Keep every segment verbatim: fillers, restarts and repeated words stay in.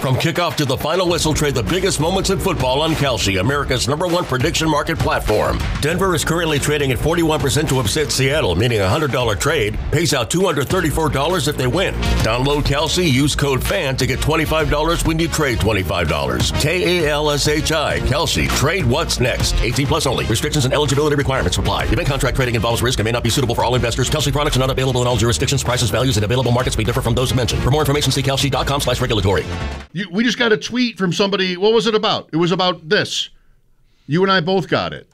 From kickoff to the final whistle, trade the biggest moments in football on Kalshi, America's number one prediction market platform. Denver is currently trading at forty-one percent to upset Seattle, meaning a one hundred dollars trade pays out two hundred thirty-four dollars if they win. Download Kalshi, use code FAN to get twenty-five dollars when you trade twenty-five dollars. K A L S H I, Kalshi. Trade what's next. eighteen plus only. Restrictions and eligibility requirements apply. Event contract trading involves risk and may not be suitable for all investors. Kalshi products are not available in all jurisdictions. Prices, values, and available markets may differ from those mentioned. For more information, see kalshi.com slash regulatory. You, we just got a tweet from somebody. What was it about? It was about this. You and I both got it.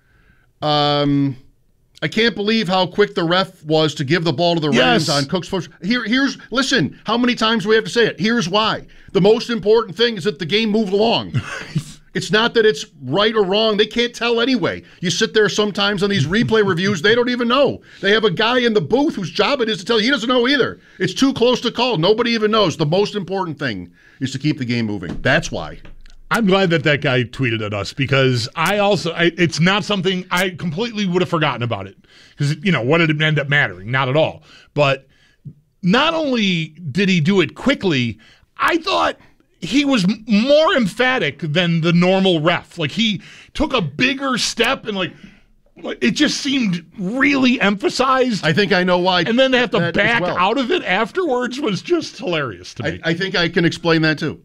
Um, I can't believe how quick the ref was to give the ball to the yes. Rams on Cook's first. Here, here's listen. How many times do we have to say it? Here's why. The most important thing is that the game moved along. It's not that it's right or wrong. They can't tell anyway. You sit there sometimes on these replay reviews, they don't even know. They have a guy in the booth whose job it is to tell you. He doesn't know either. It's too close to call. Nobody even knows. The most important thing is to keep the game moving. That's why. I'm glad that that guy tweeted at us because I also, I, it's not something I completely would have forgotten about it. Because, you know, what did it end up mattering? Not at all. But not only did he do it quickly, I thought he was more emphatic than the normal ref. Like, he took a bigger step and, like, it just seemed really emphasized. I think I know why. And then they have to that back well. out of it afterwards was just hilarious to me. I, I think I can explain that, too.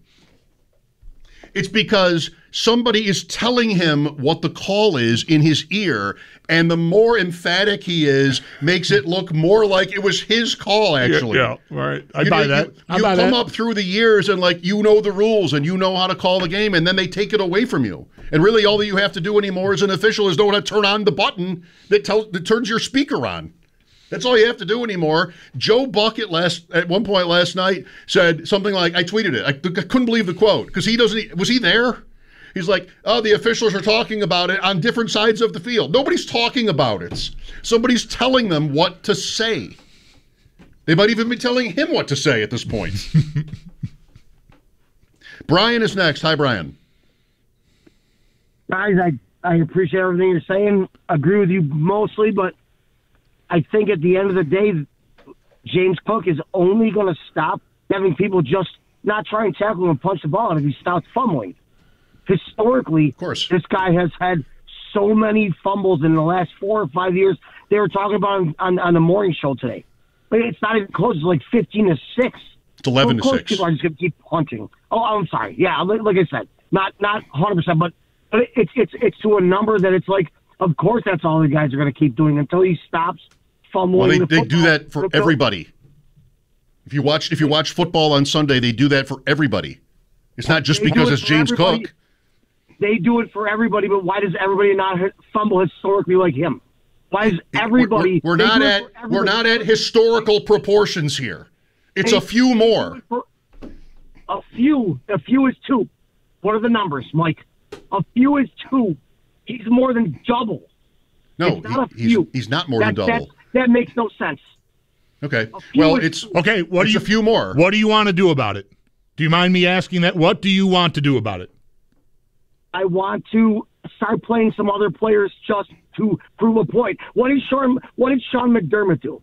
It's because somebody is telling him what the call is in his ear, and the more emphatic he is, makes it look more like it was his call, actually. Yeah, yeah. All right. I you buy know, that. You, I you buy come that. up through the years and, like, you know the rules and you know how to call the game, and then they take it away from you. And really all that you have to do anymore as an official is know how to turn on the button that, tells, that turns your speaker on. That's all you have to do anymore. Joe Bucket last at one point last night said something like, I tweeted it. I, I couldn't believe the quote because he doesn't. Was he there? He's like, oh, the officials are talking about it on different sides of the field. Nobody's talking about it. Somebody's telling them what to say. They might even be telling him what to say at this point. Brian is next. Hi, Brian. Guys, I, I appreciate everything you're saying. Agree with you mostly, but I think at the end of the day, James Cook is only going to stop having people just not try and tackle him and punch the ball out if he stops fumbling. Historically, of course, this guy has had so many fumbles in the last four or five years. They were talking about him on, on the morning show today. But it's not even close. It's like fifteen to six. It's eleven so to six. People are just going to keep punching. Oh, I'm sorry. Yeah, like, like I said, not not one hundred percent, but, but it's it's it's to a number that it's like, of course, that's all the guys are going to keep doing until he stops fumbling. Well, they, the they do that for everybody. If you watch if you watch football on Sunday, they do that for everybody. It's not just they because it it's James everybody. Cook. They do it for everybody, but why does everybody not fumble historically like him? Why is everybody? We're, we're not at we're not at historical proportions here. It's they, a few more. A few, a few is two. What are the numbers, Mike? A few is two. He's more than double. No, it's not he, a few. He's, he's not more that, than double. That, that makes no sense. Okay. Well, it's okay. What it's do you, a few more. What do you want to do about it? Do you mind me asking that? What do you want to do about it? I want to start playing some other players just to prove a point. What did Sean? What did Sean McDermott do?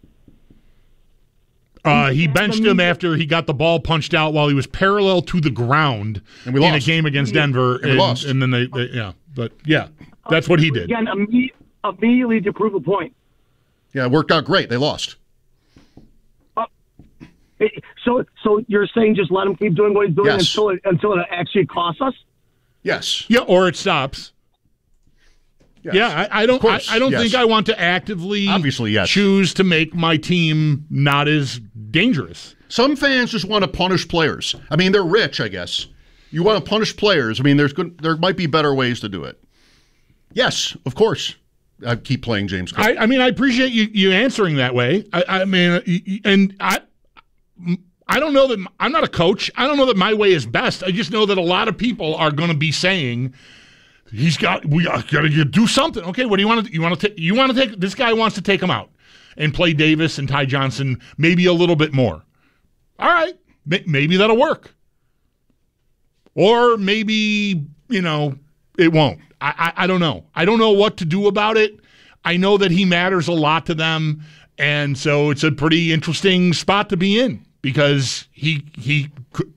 Uh, he benched him after he got the ball punched out while he was parallel to the ground and we in lost. a game against Denver. And, we and, lost. and then they, they, yeah, but yeah, that's what he did. Again, imme- immediately to prove a point. Yeah, it worked out great. They lost. Uh, it, so, so you're saying just let him keep doing what he's doing yes. until it, until it actually costs us? Yes. Yeah, or it stops. Yes. Yeah, I, I don't. I, I don't yes. think I want to actively Obviously, yes. choose to make my team not as dangerous. Some fans just want to punish players. I mean, they're rich, I guess. You want to punish players. I mean, there's good. There might be better ways to do it. Yes, of course. I keep playing James Cook. I, I mean, I appreciate you, you answering that way. I, I mean, and I. I don't know that I'm not a coach. I don't know that my way is best. I just know that a lot of people are going to be saying he's got we got to do something. Okay, what do you want to you want to take? You want to take this guy wants to take him out and play Davis and Ty Johnson maybe a little bit more. All right, maybe that'll work, or maybe you know it won't. I, I I don't know. I don't know what to do about it. I know that he matters a lot to them, and so it's a pretty interesting spot to be in. Because he he